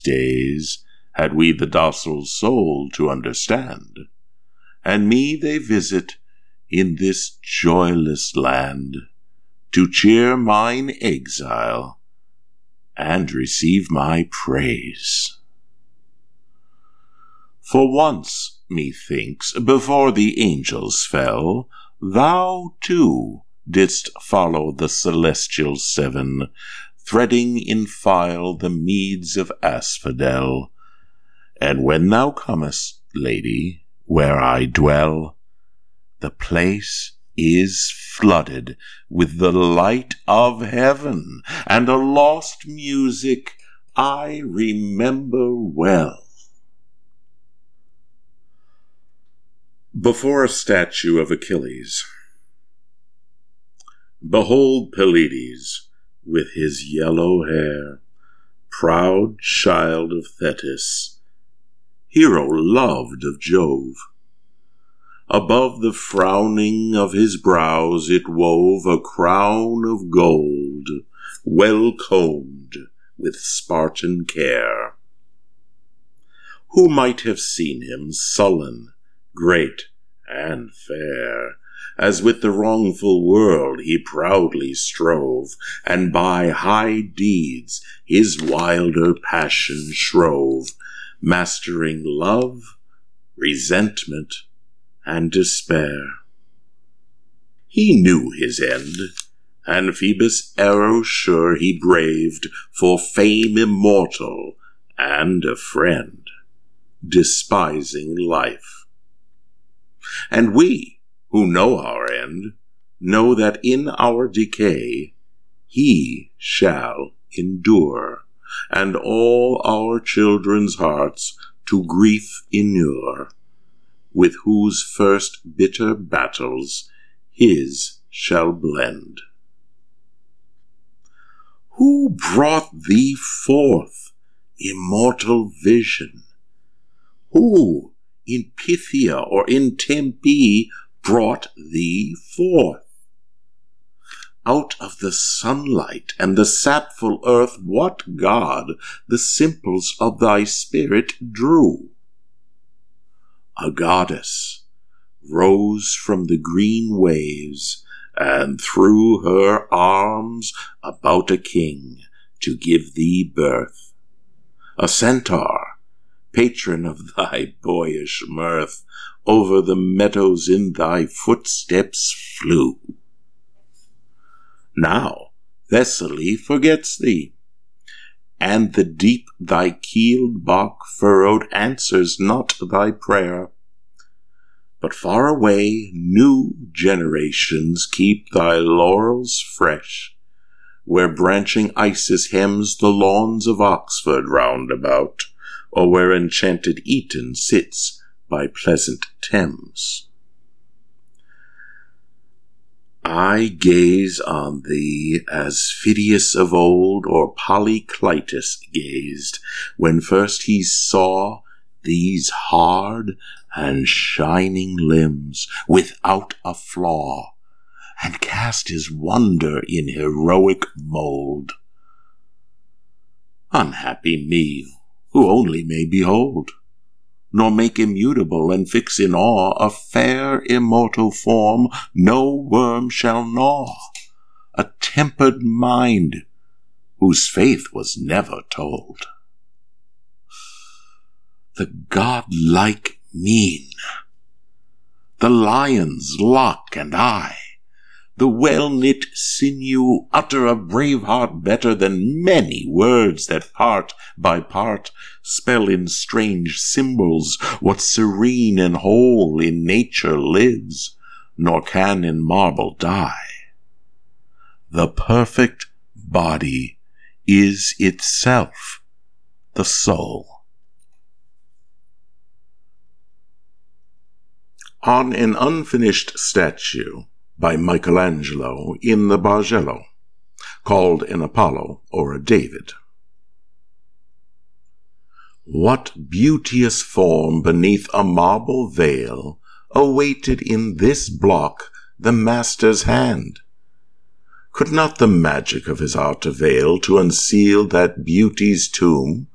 days, had we the docile soul to understand, and me they visit in this joyless land, to cheer mine exile and receive my praise. For once, methinks, before the angels fell, thou too didst follow the celestial seven, threading in file the meads of asphodel. And when thou comest, lady, where I dwell, the place is flooded with the light of heaven, and a lost music I remember well. Before a statue of Achilles. Behold Pelides, with his yellow hair, proud child of Thetis, hero loved of Jove. Above the frowning of his brows it wove a crown of gold, well combed with Spartan care. Who might have seen him sullen, great, and fair, as with the wrongful world he proudly strove, and by high deeds his wilder passion shrove, mastering love, resentment, and despair. He knew his end, and Phoebus' arrow sure he braved, for fame immortal and a friend, despising life. And we, who know our end, know that in our decay he shall endure, and all our children's hearts to grief inure, with whose first bitter battles his shall blend. Who brought thee forth, immortal vision? Who in Pythia or in Tempe brought thee forth? Out of the sunlight and the sapful earth what god the simples of thy spirit drew? A goddess rose from the green waves, and threw her arms about a king to give thee birth. A centaur, patron of thy boyish mirth, over the meadows in thy footsteps flew. Now Thessaly forgets thee, and the deep thy keeled bark furrowed answers not thy prayer. But far away new generations keep thy laurels fresh, where branching Isis hems the lawns of Oxford round about, or where enchanted Eton sits by pleasant Thames. I gaze on thee as Phidias of old or Polyclitus gazed, when first he saw these hard and shining limbs without a flaw, and cast his wonder in heroic mold. Unhappy me, who only may behold, nor make immutable and fix in awe a fair immortal form no worm shall gnaw, a tempered mind whose faith was never told. The godlike mien, the lion's lock and eye, the well-knit sinew utter a brave heart better than many words that part by part spell in strange symbols what serene and whole in nature lives, nor can in marble die. The perfect body is itself the soul. On an unfinished statue by Michelangelo in the Bargello, called an Apollo or a David. What beauteous form beneath a marble veil awaited in this block the master's hand? Could not the magic of his art avail to unseal that beauty's tomb,